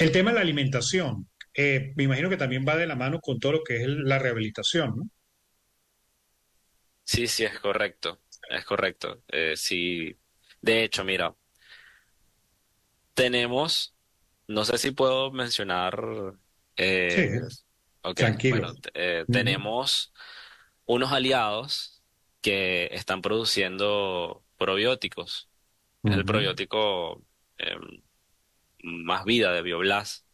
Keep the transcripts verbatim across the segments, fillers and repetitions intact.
El tema de la alimentación, eh, me imagino que también va de la mano con todo lo que es el- la rehabilitación, ¿no? Sí, sí, es correcto, es correcto. Eh, sí, de hecho, mira, tenemos, no sé si puedo mencionar, Sí, eh, ok, tranquilo. bueno, t- eh, Ujú, tenemos unos aliados que están produciendo probióticos. Es el ujú. probiótico em, Más Vida de BioBlast.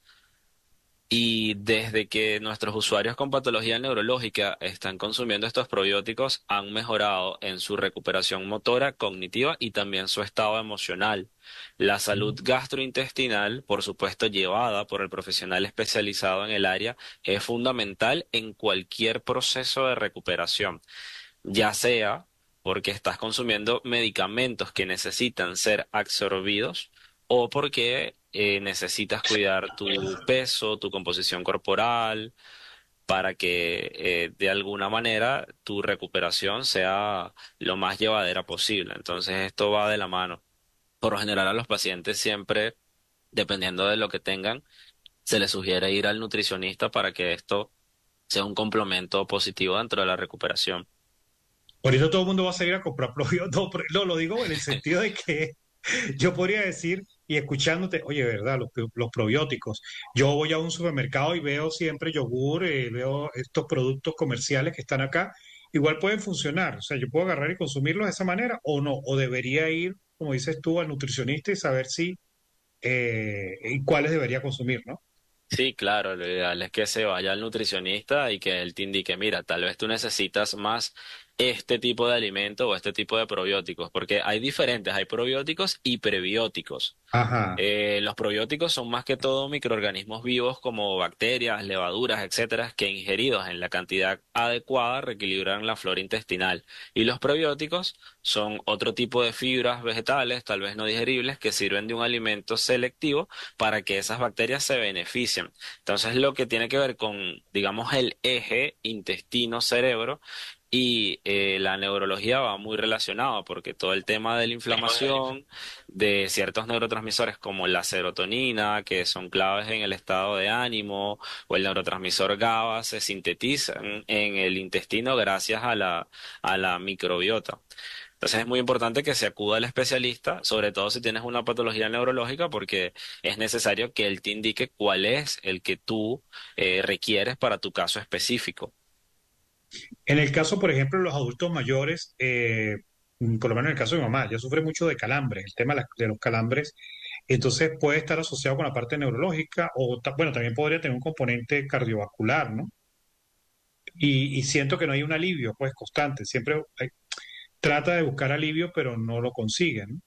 Y desde que nuestros usuarios con patología neurológica están consumiendo estos probióticos, han mejorado en su recuperación motora, cognitiva y también su estado emocional. La salud gastrointestinal, por supuesto, llevada por el profesional especializado en el área, es fundamental en cualquier proceso de recuperación, ya sea porque estás consumiendo medicamentos que necesitan ser absorbidos o porque eh, necesitas cuidar tu peso, tu composición corporal, para que eh, de alguna manera tu recuperación sea lo más llevadera posible. Entonces esto va de la mano. Por lo general a los pacientes siempre, dependiendo de lo que tengan, se les sugiere ir al nutricionista para que esto sea un complemento positivo dentro de la recuperación. Ahorita todo el mundo va a salir a comprar probióticos. No, pero- no, lo digo en el sentido de que yo podría decir, y escuchándote, oye, ¿verdad? Los, pro- los probióticos. Yo voy a un supermercado y veo siempre yogur, eh, veo estos productos comerciales que están acá. Igual pueden funcionar. O sea, yo puedo agarrar y consumirlos de esa manera o no. O debería ir, como dices tú, al nutricionista y saber si eh, y cuáles debería consumir, ¿no? Sí, claro, lo ideal es que se vaya al nutricionista y que él te indique, mira, tal vez tú necesitas más este tipo de alimento o este tipo de probióticos, porque hay diferentes, hay probióticos y prebióticos. Ajá. Eh, los probióticos son más que todo microorganismos vivos como bacterias, levaduras, etcétera, que ingeridos en la cantidad adecuada reequilibran la flora intestinal. Y los probióticos son otro tipo de fibras vegetales, tal vez no digeribles, que sirven de un alimento selectivo para que esas bacterias se beneficien. Entonces, lo que tiene que ver con, digamos, el eje intestino-cerebro y eh, la neurología va muy relacionado porque todo el tema de la inflamación de ciertos neurotransmisores como la serotonina, que son claves en el estado de ánimo, o el neurotransmisor GABA, se sintetizan en el intestino gracias a la, a la microbiota. Entonces es muy importante que se acuda al especialista, sobre todo si tienes una patología neurológica, porque es necesario que él te indique cuál es el que tú eh, requieres para tu caso específico. En el caso, por ejemplo, de los adultos mayores, eh, mm, por lo menos en el caso de mi mamá, ella sufre mucho de calambres, el tema de, la- de los calambres, entonces puede estar asociado con la parte neurológica o, ta- bueno, también podría tener un componente cardiovascular, ¿no? Y, y siento que no hay un alivio, pues, constante, siempre eh, trata de buscar alivio, pero no lo consigue, ¿no?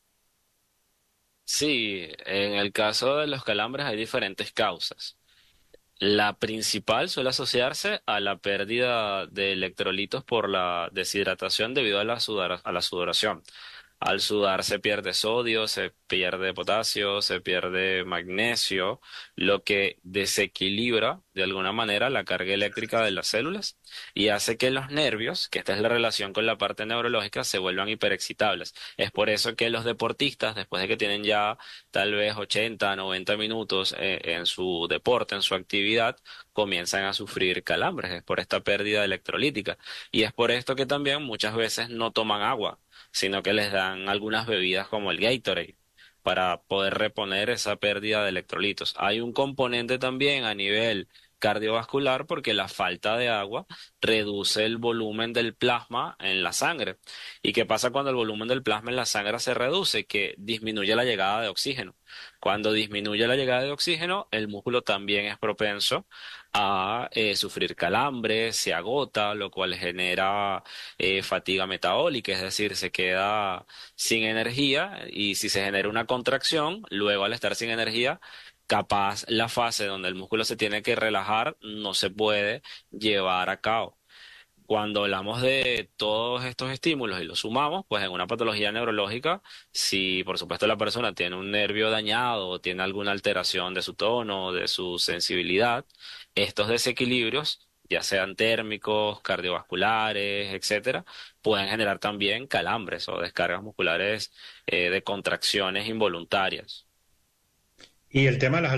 Sí, en el caso de los calambres hay diferentes causas. La principal suele asociarse a la pérdida de electrolitos por la deshidratación debido a la sudar- a la sudoración. Al sudar se pierde sodio, se pierde potasio, se pierde magnesio, lo que desequilibra de alguna manera la carga eléctrica de las células y hace que los nervios, que esta es la relación con la parte neurológica, se vuelvan hiperexcitables. Es por eso que los deportistas, después de que tienen ya tal vez ochenta, noventa minutos eh, en su deporte, en su actividad, comienzan a sufrir calambres, es por esta pérdida electrolítica. Y es por esto que también muchas veces no toman agua, sino que les dan algunas bebidas como el Gatorade para poder reponer esa pérdida de electrolitos. Hay un componente también a nivel cardiovascular porque la falta de agua reduce el volumen del plasma en la sangre. ¿Y qué pasa cuando el volumen del plasma en la sangre se reduce? Que disminuye la llegada de oxígeno. Cuando disminuye la llegada de oxígeno, el músculo también es propenso a eh, sufrir calambres, se agota, lo cual genera eh, fatiga metabólica, es decir, se queda sin energía y si se genera una contracción, luego al estar sin energía, capaz la fase donde el músculo se tiene que relajar no se puede llevar a cabo. Cuando hablamos de todos estos estímulos y los sumamos, pues en una patología neurológica, si por supuesto la persona tiene un nervio dañado o tiene alguna alteración de su tono, de su sensibilidad, estos desequilibrios, ya sean térmicos, cardiovasculares, etcétera, pueden generar también calambres o descargas musculares eh, de contracciones involuntarias. Y el tema de las